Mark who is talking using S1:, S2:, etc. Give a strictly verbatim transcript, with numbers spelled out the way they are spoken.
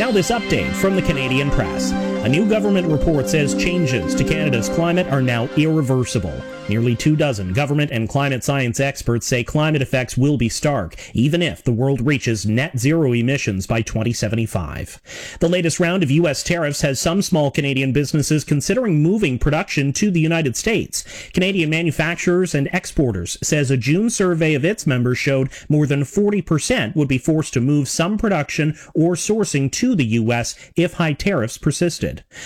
S1: Now this update from the Canadian Press. A new government report says changes to Canada's climate are now irreversible. Nearly two dozen government and climate science experts say climate effects will be stark, even if the world reaches net zero emissions by twenty seventy-five. The latest round of U S tariffs has some small Canadian businesses considering moving production to the United States. Canadian Manufacturers and Exporters says a June survey of its members showed more than forty percent would be forced to move some production or sourcing to the U S if high tariffs persisted.